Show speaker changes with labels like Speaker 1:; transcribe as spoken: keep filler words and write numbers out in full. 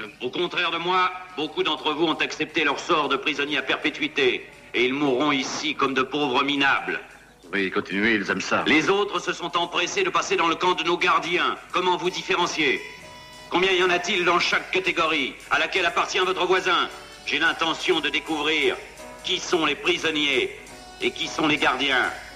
Speaker 1: Au contraire de moi, beaucoup d'entre vous ont accepté leur sort de prisonniers à perpétuité. Et ils mourront ici comme de pauvres minables.
Speaker 2: Oui, continuez, ils aiment ça.
Speaker 1: Les autres se sont empressés de passer dans le camp de nos gardiens. Comment vous différencier? Combien y en a-t-il dans chaque catégorie? À laquelle appartient votre voisin? J'ai l'intention de découvrir qui sont les prisonniers et qui sont les gardiens.